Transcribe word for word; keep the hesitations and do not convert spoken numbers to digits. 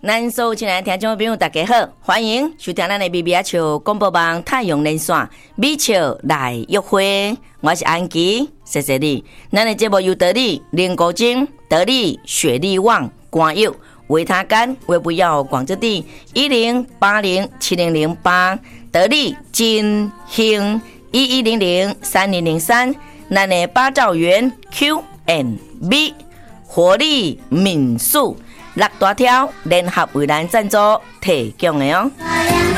咱所有亲爱的听众朋友大家好，欢迎收听咱的B B A球广播网太阳连线美球来约会，我是安琪，谢谢你。咱的节目由得力林国金、得力雪力旺、光佑、维他干、微不要广之地一零八零七零零八，得力金兴一一零零三零零三，咱的八兆元 Q and B 活力民宿。六大条联合为咱赞助提供的哦。